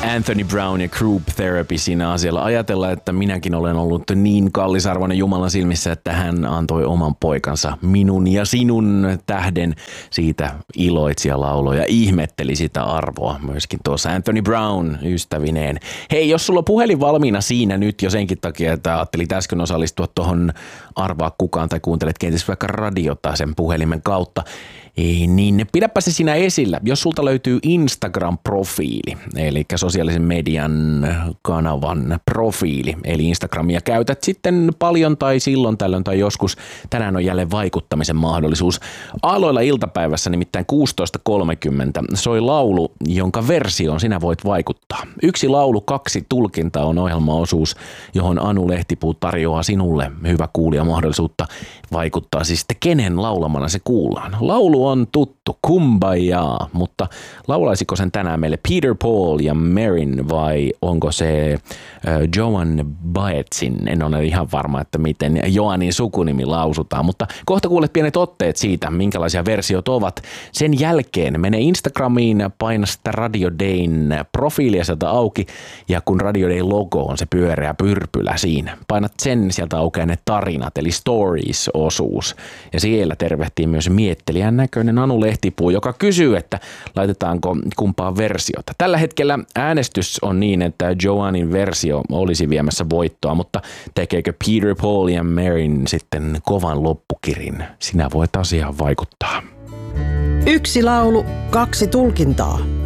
Anthony Brown ja Group Therapy siinä asialla. Ajatella, että minäkin olen ollut niin kallisarvoinen Jumalan silmissä, että hän antoi oman poikansa minun ja sinun tähden. Siitä iloitsijalauluja, ihmetteli sitä arvoa myöskin tuossa Anthony Brown ystävineen. Hei, jos sulla on puhelin valmiina siinä nyt jo senkin takia, että ajattelit äsken osallistua tuohon arvaa kukaan tai kuuntelet kenties vaikka radiota sen puhelimen kautta, niin pidäpä se siinä esillä. Jos sulta löytyy Instagram-profiili, eli sosiaalisen median kanavan profiili, eli Instagramia käytät sitten paljon tai silloin tällöin tai joskus, tänään on jälleen vaikuttamisen mahdollisuus. Aloilla iltapäivässä nimittäin 16.30 soi laulu, jonka versioon sinä voit vaikuttaa. 1 laulu, 2 tulkintaa on ohjelmaosuus, johon Anu Lehtipuu tarjoaa sinulle, hyvä kuulija, mahdollisuutta vaikuttaa siis sitten kenen laulamana se kuullaan. Laulu on tuttu, Kumbaya, mutta laulaisiko sen tänään meille Peter Paul ja Marin vai onko se Joan Baezin? En ole ihan varma, että miten Joanin sukunimi lausutaan, mutta kohta kuulet pienet otteet siitä, minkälaisia versiot ovat. Sen jälkeen mene Instagramiin, paina sitä Radio Dayn profiilia sieltä auki ja kun Radio Dayn logo on se pyöreä pyrpylä siinä, painat sen sieltä aukeaa ne tarinat eli stories-osuus ja siellä tervehtii myös miettelijän näköinen Anu Lehtipuu, joka kysyy, että laitetaanko kumpaa versiota. Tällä hetkellä äänestys on niin, että Joanin versio olisi viemässä voittoa, mutta tekeekö Peter Paul ja Marin sitten kovan loppukirin? Sinä voit asiaan vaikuttaa. 1 laulu, 2 tulkintaa.